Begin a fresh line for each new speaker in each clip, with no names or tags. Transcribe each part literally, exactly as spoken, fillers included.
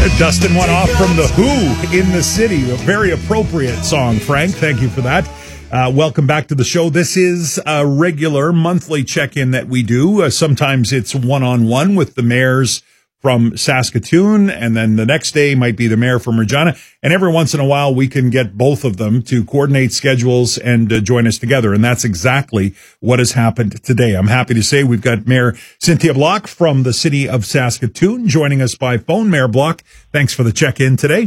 Dustin went off from The Who, In the City. A very appropriate song, Frank. Thank you for that. Uh, welcome back to the show. This is a regular monthly check-in that we do. Uh, sometimes it's one-on-one with the mayors from Saskatoon, and then the next day might be the mayor from Regina. And every once in a while, we can get both of them to coordinate schedules and uh, join us together. And that's exactly what has happened today. I'm happy to say we've got Mayor Cynthia Block from the city of Saskatoon joining us by phone. Mayor Block, thanks for the check-in today.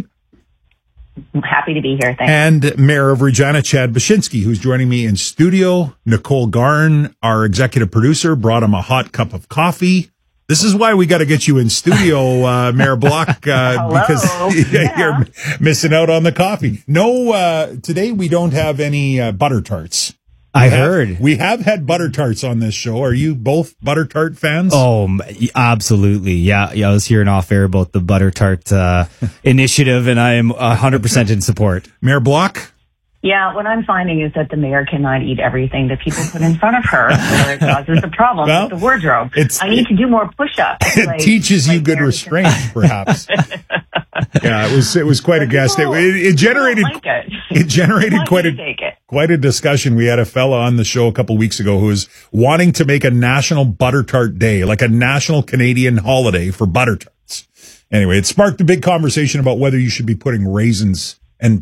I'm happy to be here. Thanks.
And Mayor of Regina, Chad Baczynski, who's joining me in studio. Nicole Garn, our executive producer, brought him a hot cup of coffee. This is why we got to get you in studio, uh, Mayor Block, uh, because
yeah.
you're missing out on the coffee. No, uh, today we don't have any uh, butter tarts.
I
we have,
heard.
We have had butter tarts on this show. Are you both butter tart fans?
Oh, absolutely. Yeah. Yeah. I was hearing off air about the butter tart uh, initiative, and I am one hundred percent in support.
Mayor Block?
Yeah, what I'm finding is that the mayor cannot eat everything that people put in front of her, or it causes a problem
well,
with the wardrobe. I need
it,
to do more push-ups.
It
like,
teaches
like
you good restraint, perhaps. Yeah, it was it was quite a guest. It, it, it generated
like it.
it generated quite a
it.
quite a discussion. We had a fella on the show a couple weeks ago who was wanting to make a national butter tart day, like a national Canadian holiday for butter tarts. Anyway, it sparked a big conversation about whether you should be putting raisins and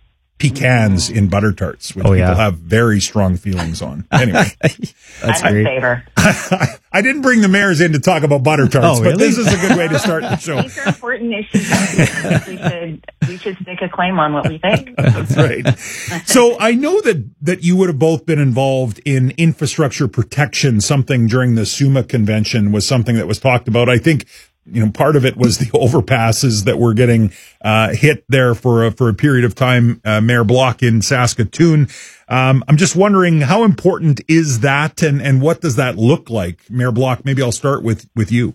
pecans in butter tarts, which
oh,
people
yeah.
have very strong feelings on. Anyway,
that's
I'm
great.
in favor.
I didn't bring the mayors in to talk about butter tarts,
oh,
but
really?
this is a good way to start the show.
These are important issues. we should we should stake a claim on what we think.
That's right. So I know that that you would have both been involved in infrastructure protection. Something during the SUMA convention was something that was talked about. I think, you know, part of it was the overpasses that were getting uh, hit there for a, for a period of time. Uh, Mayor Block in Saskatoon. Um, I'm just wondering, how important is that, and, and what does that look like, Mayor Block? Maybe I'll start with, with you.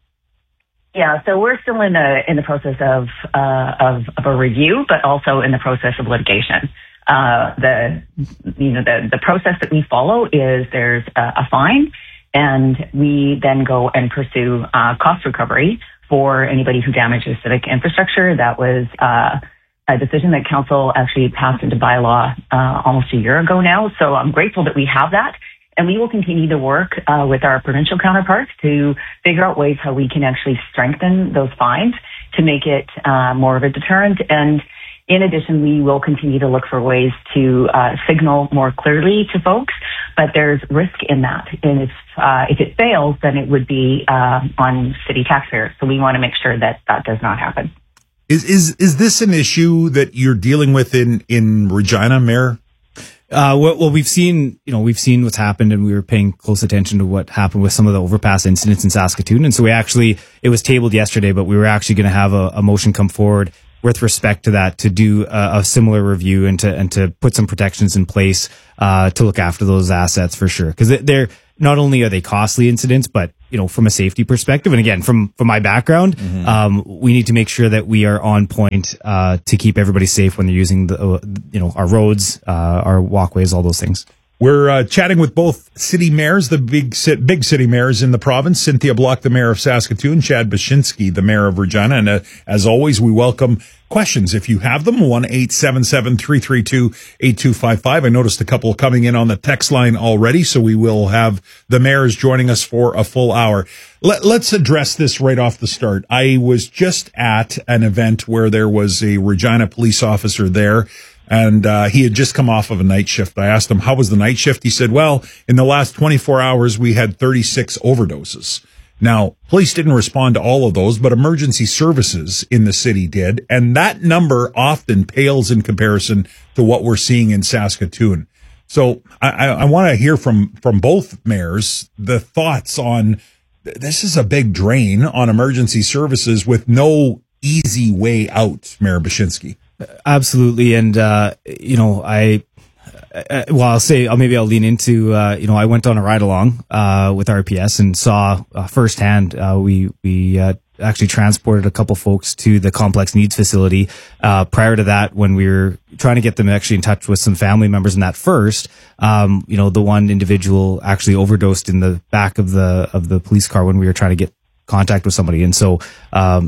Yeah, so we're still in the in the process of uh, of, of a review, but also in the process of litigation. Uh, the you know the the process that we follow is there's a, a fine. And we then go and pursue uh, cost recovery for anybody who damages civic infrastructure. That was uh, a decision that council actually passed into bylaw uh, almost a year ago now. So I'm grateful that we have that. And we will continue to work uh, with our provincial counterparts to figure out ways how we can actually strengthen those fines to make it uh, more of a deterrent. And in addition, we will continue to look for ways to uh, signal more clearly to folks, but there's risk in that. And if uh, if it fails, then it would be uh, on city taxpayers. So we want to make sure that that does not happen.
Is is is this an issue that you're dealing with in in Regina, Mayor?
Uh, well, well, we've seen, you know, we've seen what's happened, and we were paying close attention to what happened with some of the overpass incidents in Saskatoon. And so we actually, it was tabled yesterday, but we were actually going to have a, a motion come forward with respect to that, to do a, a similar review and to and to put some protections in place uh, to look after those assets for sure. Because they're not only are they costly incidents, but you know, from a safety perspective, and again, from from my background, mm-hmm. um, we need to make sure that we are on point uh, to keep everybody safe when they're using the uh, you know our roads, uh, our walkways, all those things.
We're uh, chatting with both city mayors, the big big city mayors in the province, Cynthia Block, the mayor of Saskatoon, Chad Baczynski, the mayor of Regina. And uh, as always, we welcome questions. If you have them, one eight seven seven, three three two, eight two five five. I noticed a couple coming in on the text line already, so we will have the mayors joining us for a full hour. Let, let's address this right off the start. I was just at an event where there was a Regina police officer there. And uh, he had just come off of a night shift. I asked him, how was the night shift? He said, well, in the last twenty-four hours, we had thirty-six overdoses. Now, police didn't respond to all of those, but emergency services in the city did. And that number often pales in comparison to what we're seeing in Saskatoon. So I, I, I want to hear from, from both mayors the thoughts on this is a big drain on emergency services with no easy way out, Mayor Baczynski.
Absolutely. And, uh, you know, I, uh, well, I'll say, I'll, maybe I'll lean into, uh, you know, I went on a ride along, uh, with R P S and saw uh, firsthand, uh, we, we, uh, actually transported a couple folks to the complex needs facility. Uh, prior to that, when we were trying to get them actually in touch with some family members in that first, um, you know, the one individual actually overdosed in the back of the, of the police car when we were trying to get contact with somebody. And so, um, you know,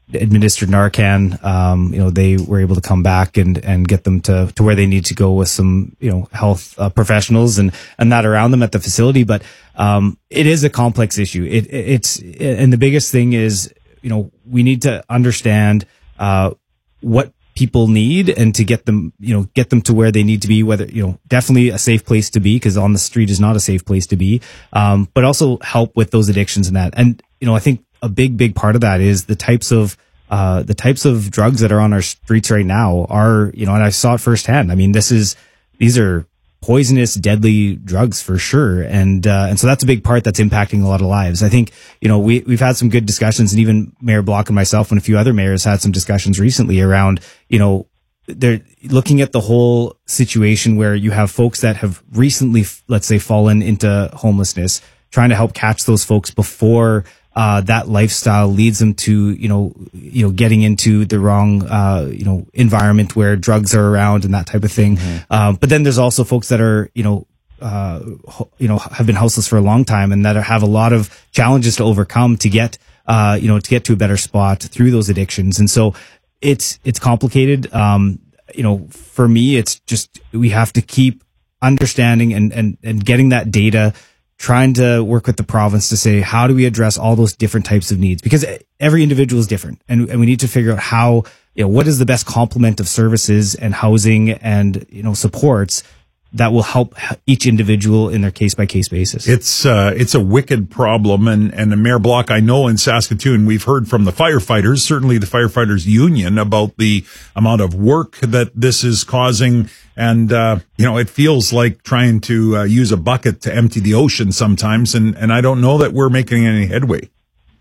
administered Narcan, um, you know, they were able to come back and, and get them to, to where they need to go with some, you know, health uh, professionals and, and that around them at the facility. But, um, it is a complex issue. It, it, it's, and the biggest thing is, you know, we need to understand, uh, what people need and to get them, you know, get them to where they need to be, whether, you know, definitely a safe place to be, because on the street is not a safe place to be. Um, but also help with those addictions and that. And, you know, I think a big, big part of that is the types of, uh, the types of drugs that are on our streets right now are, you know, and I saw it firsthand. I mean, this is, these are poisonous, deadly drugs for sure. And, uh, and so that's a big part that's impacting a lot of lives. I think, you know, we, we've had some good discussions, and even Mayor Block and myself and a few other mayors had some discussions recently around, you know, they're looking at the whole situation where you have folks that have recently, let's say, fallen into homelessness, trying to help catch those folks before uh, that lifestyle leads them to, you know, you know, getting into the wrong, uh, you know, environment where drugs are around and that type of thing. Mm-hmm. Um, but then there's also folks that are, you know, uh, ho- you know, have been houseless for a long time and that are, have a lot of challenges to overcome to get, uh, you know, to get to a better spot through those addictions. And so it's, it's complicated. Um, you know, for me, it's just, we have to keep understanding and, and, and getting that data, trying to work with the province to say, how do we address all those different types of needs? Because every individual is different, and, and we need to figure out how, you know, what is the best complement of services and housing and, you know, supports that will help each individual in their case by case basis.
It's, uh, it's a wicked problem. And, and Mayor Block, I know in Saskatoon, we've heard from the firefighters, certainly the firefighters union, about the amount of work that this is causing. And, uh, you know, it feels like trying to uh, use a bucket to empty the ocean sometimes. And, and I don't know that we're making any headway.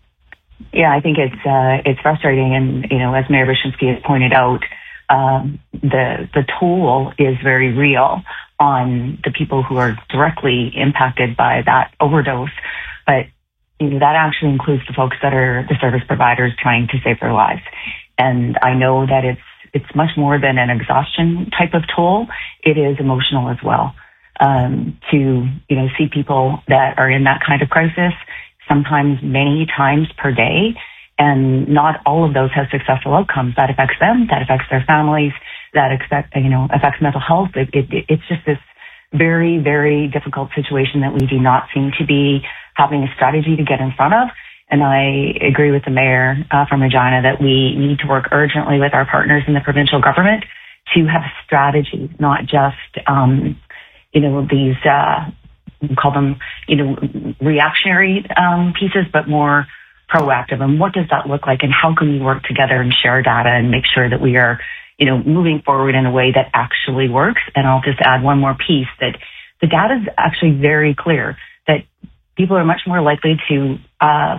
Yeah, I think it's, uh, it's frustrating. And, you know, as Mayor Wyszynski has pointed out, um, the, the toll is very real on the people who are directly impacted by that overdose. But, you know, that actually includes the folks that are the service providers trying to save their lives. And I know that it's, it's much more than an exhaustion type of toll. It is emotional as well. Um, to, you know, see people that are in that kind of crisis, sometimes many times per day, and not all of those have successful outcomes. That affects them, that affects their families, that expect, you know, affects mental health. It, it, it's just this very, very difficult situation that we do not seem to be having a strategy to get in front of. And I agree with the mayor uh, from Regina that we need to work urgently with our partners in the provincial government to have a strategy, not just, um, you know, these, uh, we call them, you know, reactionary um, pieces, but more proactive. And what does that look like? And how can we work together and share data and make sure that we are, you know, moving forward in a way that actually works? And I'll just add one more piece, that the data is actually very clear that people are much more likely to uh,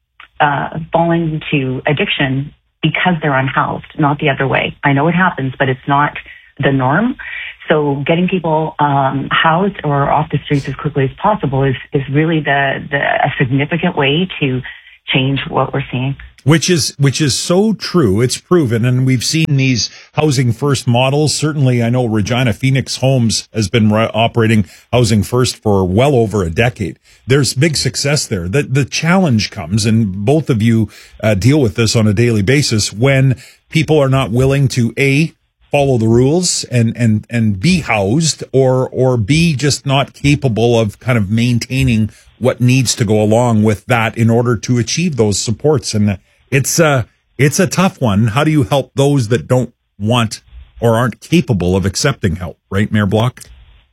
uh, fall into addiction because they're unhoused, not the other way. I know it happens, but it's not the norm. So getting people um, housed or off the streets as quickly as possible is, is really the, the a significant way to change what we're seeing.
Which is, which is so true. It's proven. And we've seen these housing first models. Certainly, I know Regina Phoenix Homes has been re- operating housing first for well over a decade. There's big success there. The, the challenge comes, and both of you uh, deal with this on a daily basis, when people are not willing to A, follow the rules and, and, and be housed, or, or B, just not capable of kind of maintaining what needs to go along with that in order to achieve those supports. And it's a, it's a tough one. How do you help those that don't want or aren't capable of accepting help, right, Mayor Block?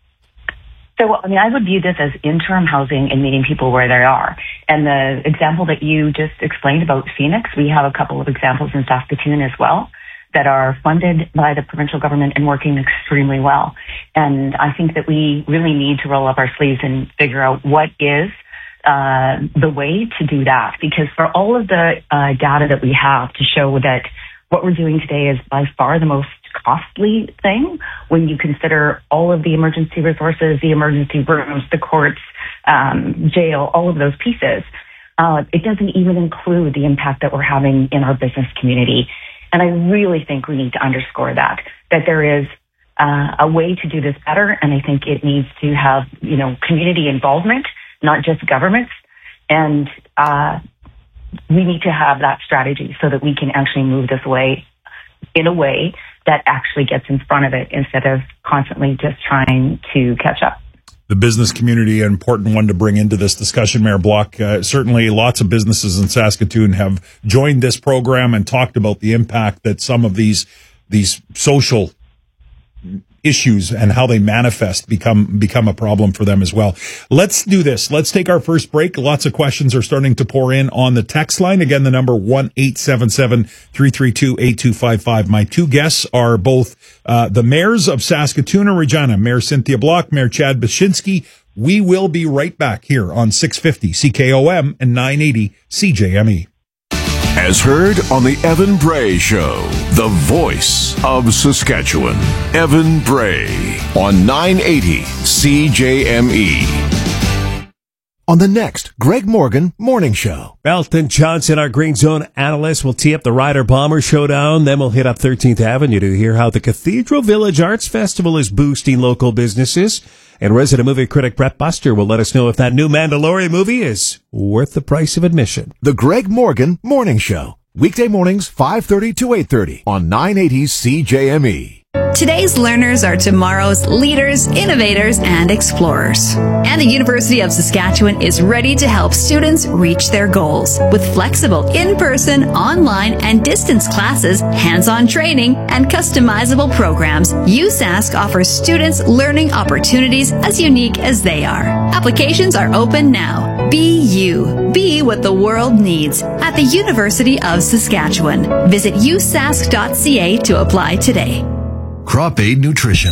So, I mean, I would view this as interim housing and meeting people where they are. And the example that you just explained about Phoenix, we have a couple of examples in Saskatoon as well that are funded by the provincial government and working extremely well. And I think that we really need to roll up our sleeves and figure out what is uh, the way to do that. Because for all of the uh, data that we have to show that what we're doing today is by far the most costly thing when you consider all of the emergency resources, the emergency rooms, the courts, um, jail, all of those pieces, uh, it doesn't even include the impact that we're having in our business community. And I really think we need to underscore that, that there is uh, a way to do this better. And I think it needs to have, you know, community involvement, not just governments. And uh, we need to have that strategy so that we can actually move this way in a way that actually gets in front of it instead of constantly just trying to catch up.
The business community, an important one to bring into this discussion, Mayor Block. Uh, certainly lots of businesses in Saskatoon have joined this program and talked about the impact that some of these these social issues and how they manifest become become a problem for them as well. Let's do this. Let's take our first break. Lots of questions are starting to pour in on the text line. Again, the number one eight seven seven, three three two, eight two five five. My two guests are both uh, the mayors of Saskatoon and Regina, Mayor Cynthia Block, Mayor Chad Baczynski. We will be right back here on six fifty C K O M and nine eighty C J M E.
As heard on the Evan Bray Show, the voice of Saskatchewan. Evan Bray on nine eighty C J M E.
On the next Greg Morgan Morning Show.
Belton Johnson, our Green Zone analyst, will tee up the Rider Bomber Showdown. Then we'll hit up thirteenth Avenue to hear how the Cathedral Village Arts Festival is boosting local businesses. And resident movie critic Brett Buster will let us know if that new Mandalorian movie is worth the price of admission.
The Greg Morgan Morning Show. Weekday mornings, five thirty to eight thirty on nine eighty C J M E.
Today's learners are tomorrow's leaders, innovators, and explorers. And the University of Saskatchewan is ready to help students reach their goals with flexible in-person, online, and distance classes, hands-on training, and customizable programs. U S A S C offers students learning opportunities as unique as they are. Applications are open now. Be you. Be what the world needs at the University of Saskatchewan. Visit u s a s c dot c a to apply today.
Crop Aid Nutrition.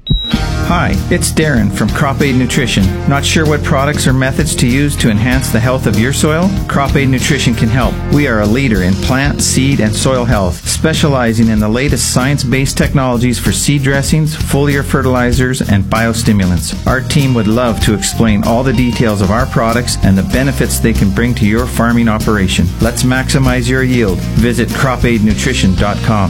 Hi, it's Darren from Crop Aid Nutrition. Not sure what products or methods to use to enhance the health of your soil? Crop Aid Nutrition can help. We are a leader in plant, seed, and soil health, specializing in the latest science-based technologies for seed dressings, foliar fertilizers, and biostimulants. Our team would love to explain all the details of our products and the benefits they can bring to your farming operation. Let's maximize your yield. Visit crop aid nutrition dot com.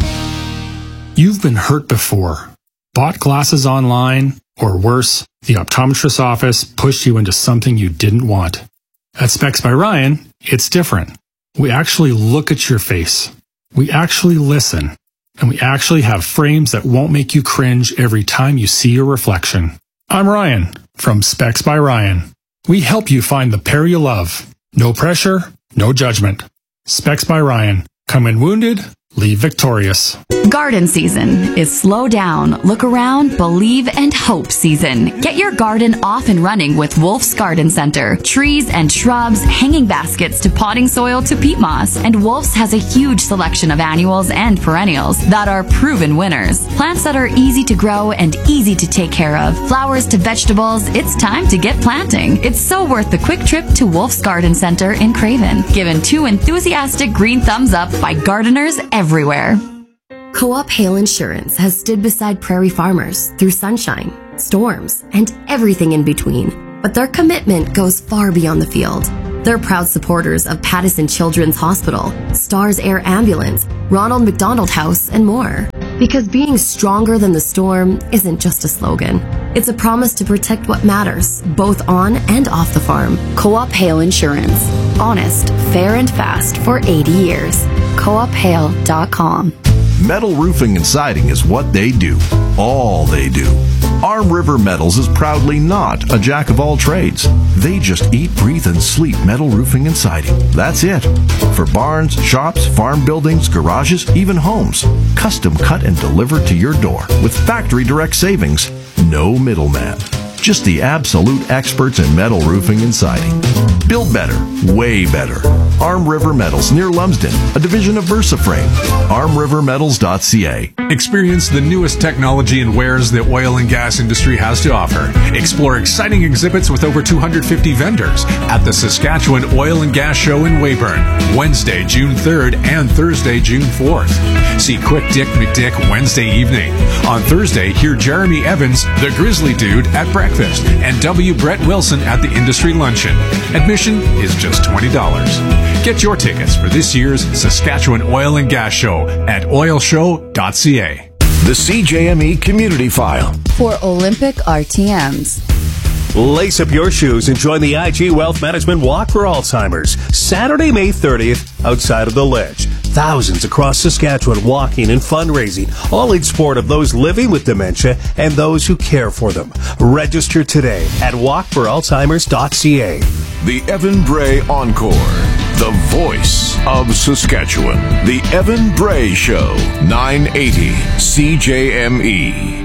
You've been hurt before. Bought glasses online, or worse, the optometrist's office pushed you into something you didn't want. At Specs by Ryan, it's different. We actually look at your face. We actually listen. And we actually have frames that won't make you cringe every time you see your reflection. I'm Ryan from Specs by Ryan. We help you find the pair you love. No pressure, no judgment. Specs by Ryan. Come in wounded, leave victorious.
Garden season is slow down, look around, believe, and hope season. Get your garden off and running with Wolf's Garden Center. Trees and shrubs, hanging baskets to potting soil to peat moss. And Wolf's has a huge selection of annuals and perennials that are proven winners. Plants that are easy to grow and easy to take care of. Flowers to vegetables, it's time to get planting. It's so worth the quick trip to Wolf's Garden Center in Craven. Given two enthusiastic green thumbs up by gardeners everywhere.
Co-op Hail Insurance has stood beside prairie farmers through sunshine, storms, and everything in between. But their commitment goes far beyond the field. They're proud supporters of Pattison Children's Hospital, Stars Air Ambulance, Ronald McDonald House, and more. Because being stronger than the storm isn't just a slogan. It's a promise to protect what matters, both on and off the farm. Co-op Hail Insurance. Honest, fair, and fast for eighty years. co op hail dot com.
Metal roofing and siding is what they do. All they do. Arm River Metals is proudly not a jack of all trades. They just eat, breathe, and sleep metal roofing and siding. That's it. For barns, shops, farm buildings, garages, even homes. Custom cut and delivered to your door with factory direct savings. No middleman. Just the absolute experts in metal roofing and siding. Build better, way better. Arm River Metals near Lumsden, a division of VersaFrame. arm river metals dot c a.
Experience the newest technology and wares the oil and gas industry has to offer. Explore exciting exhibits with over two hundred fifty vendors at the Saskatchewan Oil and Gas Show in Weyburn, Wednesday, June third and Thursday, June fourth. See Quick Dick McDick Wednesday evening. On Thursday, hear Jeremy Evans, the Grizzly Dude, at breakfast, and W. Brett Wilson at the Industry Luncheon. Admission is just twenty dollars. Get your tickets for this year's Saskatchewan Oil and Gas Show at oil show dot c a.
The C J M E Community File.
For Olympic R T Ms.
Lace up your shoes and join the I G Wealth Management Walk for Alzheimer's, Saturday, May thirtieth, outside of the Ledge. Thousands across Saskatchewan walking and fundraising, all in support of those living with dementia and those who care for them. Register today at walk for alzheimers dot c a.
The Evan Bray Encore. The voice of Saskatchewan. The Evan Bray Show. nine eighty C J M E.